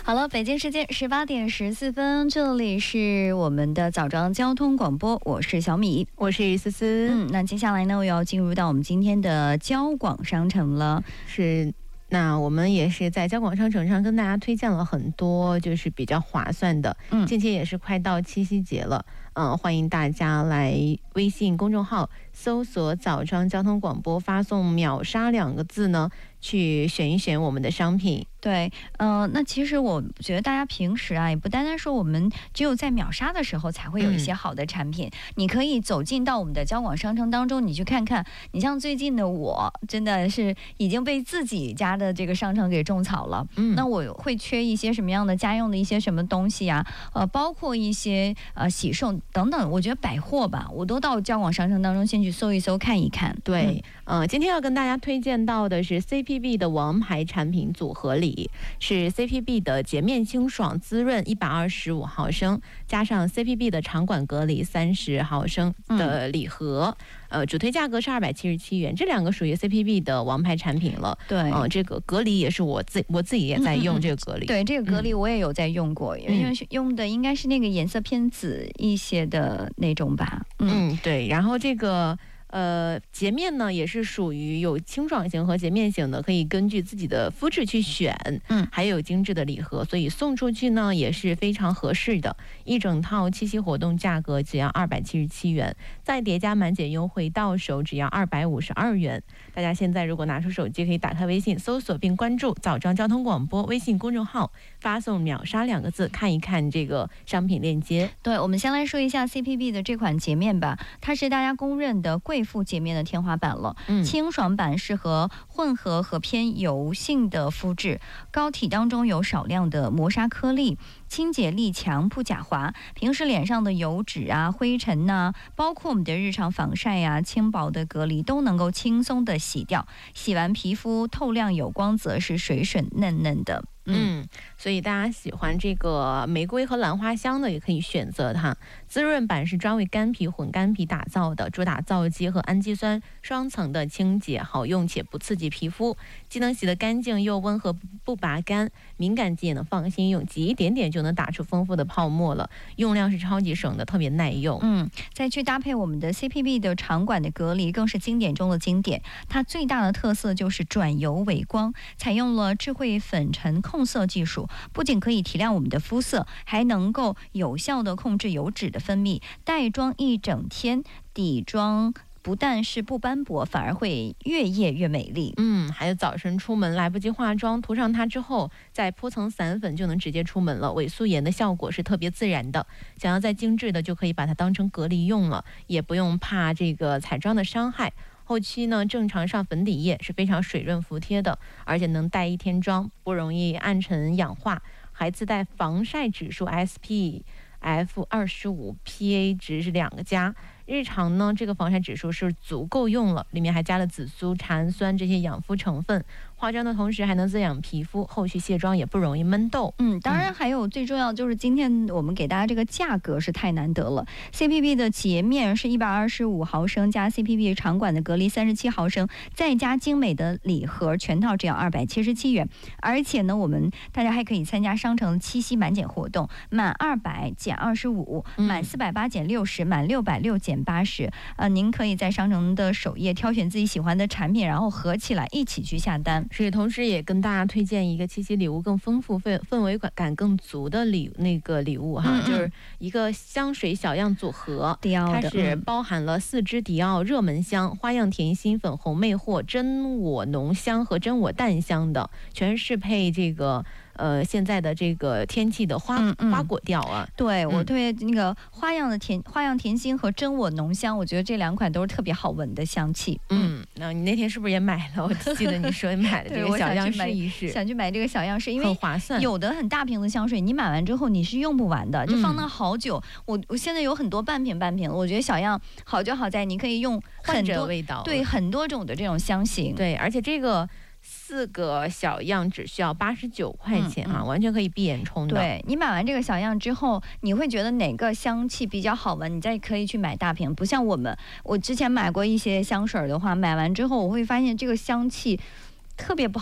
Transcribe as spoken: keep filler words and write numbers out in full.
好了，北京时间十八点十四分，这里是我们的早上交通广播，我是小米， 我是思思。 嗯，那接下来呢，我要进入到我们今天的交广商城了。 是。那我们也是在交广商城上跟大家推荐了很多就是比较划算的，嗯，近期也是快到七夕节了，嗯，欢迎大家来微信公众号搜索早上交通广播，发送秒杀两个字呢，去选一选我们的商品。 对，呃，那其实我觉得大家平时啊，也不单单说我们只有在秒杀的时候才会有一些好的产品，嗯、你可以走进到我们的交广商城当中，你去看看。你像最近的我，真的是已经被自己家的这个商城给种草了。嗯，那我会缺一些什么样的家用的一些什么东西啊？呃，包括一些呃洗漱等等，我觉得百货吧，我都到交广商城当中先去搜一搜看一看。 对，嗯、呃，今天要跟大家推荐到的是 C P B 的王牌产品组合里。是 C P B 的洁面清爽滋润一百二十五毫升，加上 C P B 的场馆隔离三十毫升的礼盒，嗯、呃，主推价格是二百七十七元，这两个属于 C P B 的王牌产品了。 对， 嗯、呃，这个隔离也是我自我自己也在用这个隔离。 嗯嗯对，这个隔离我也有在用过，嗯、因为用的应该是那个颜色偏紫一些的那种吧。 嗯，嗯对，然后这个。呃，洁面呢也是属于有清爽型和洁面型的，可以根据自己的肤质去选。嗯，还有精致的礼盒，所以送出去呢也是非常合适的。一整套七夕活动价格只要二百七十七元，再叠加满减优惠，到手只要二百五十二元。大家现在如果拿出手机，可以打开微信搜索并关注早上交通广播微信公众号，发送秒杀两个字，看一看这个商品链接。 对，我们先来说一下 C P B 的这款洁面吧，它是大家公认的贵妇洁面的天花板了。嗯，清爽版适合混合和偏油性的肤质，膏体当中有少量的磨砂颗粒，清洁力强不假滑。平时脸上的油脂啊、灰尘呐、啊，包括我们的日常防晒呀、啊、轻薄的隔离，都能够轻松的洗掉。洗完皮肤透亮有光泽，是水水嫩嫩的。 嗯，所以大家喜欢这个玫瑰和兰花香的也可以选择它。滋润版是专为干皮混干皮打造的，主打皂基和氨基酸双层的清洁，好用且不刺激皮肤，既能洗得干净又温和不拔干，敏感肌也能放心用，挤一点点就能打出丰富的泡沫了，用量是超级省的，特别耐用。 嗯，再去搭配我们的 C P B 的场馆的隔离，更是经典中的经典。它最大的特色就是转油为光，采用了智慧粉尘控色技术，不仅可以提亮我们的肤色，还能够有效的控制油脂的分泌，带妆一整天，底妆不但是不斑驳，反而会越夜越美丽。 嗯，还有早晨出门来不及化妆，涂上它之后再铺层散粉就能直接出门了，伪素颜的效果是特别自然的。想要再精致的就可以把它当成隔离用了，也不用怕这个彩妆的伤害。后期呢，正常上粉底液是非常水润服帖的，而且能带一天妆，不容易暗沉氧化，还自带防晒指数 S P F 二十五 P A 值是两个加。日常呢，这个防晒指数是足够用了，里面还加了紫苏、茶氨酸这些养肤成分，化妆的同时还能滋养皮肤，后续卸妆也不容易闷痘。 嗯，当然还有最重要就是今天我们给大家这个价格是太难得了。C P B 的洁面是一百二十五毫升加 C P B 场馆的隔离三十七毫升，再加精美的礼盒，全套只要二百七十七元。而且呢，我们大家还可以参加商城七夕满减活动，满二百减二十五，满四百八减六十，满六百六减八十。呃，您可以在商城的首页挑选自己喜欢的产品，然后合起来一起去下单。 是，同时也跟大家推荐一个七夕礼物更丰富、氛氛围感更足的礼那个礼物哈，嗯嗯就是一个香水小样组合， 迪奥的， 它是包含了四支迪奥热门香、花样甜心、粉红魅惑、真我浓香和真我淡香的，全是适配这个。呃，现在的这个天气的花、嗯嗯、花果调啊， 对、嗯、我对那个花样的甜花样甜心和真我浓香，我觉得这两款都是特别好闻的香气。 嗯，那你那天是不是也买了？我记得你说你买了这个小样试一试， 想去买这个小样试，因为很划算。 有的很大瓶的香水，你买完之后你是用不完的，就放那好久。嗯、我我现在有很多半瓶半瓶，我觉得小样好就好在你可以用很多味道， 对很多种的这种香型。 对，而且这个。四个小样只需要八十九块钱啊、嗯嗯，完全可以闭眼冲的。 对，你买完这个小样之后，你会觉得哪个香气比较好闻，你再可以去买大瓶。不像我们，我之前买过一些香水的话，买完之后我会发现这个香气特别不好。